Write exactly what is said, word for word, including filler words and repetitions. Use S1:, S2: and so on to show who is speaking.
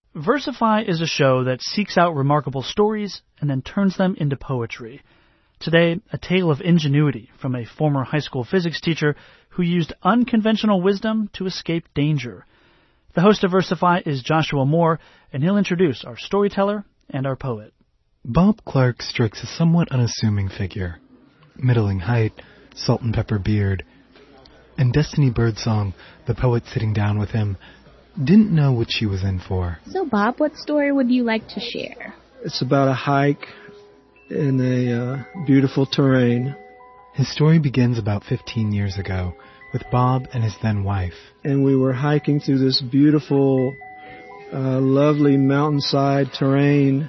S1: Versify is a show that seeks out remarkable stories and then turns them into poetry. Today, a tale of ingenuity from a former high school physics teacher who used unconventional wisdom to escape danger. The host of Versify is Joshua Moore, and he'll introduce our storyteller and our poet.
S2: Bob Clark strikes a somewhat unassuming figure. Middling height, salt and pepper beard. And Destiny Birdsong, the poet sitting down with him, didn't know what she was in for.
S3: So, Bob, what story would you like to share?
S4: It's about a hike in a uh, beautiful terrain.
S2: His story begins about fifteen years ago with Bob and his then wife.
S4: And we were hiking through this beautiful, uh, lovely mountainside terrain.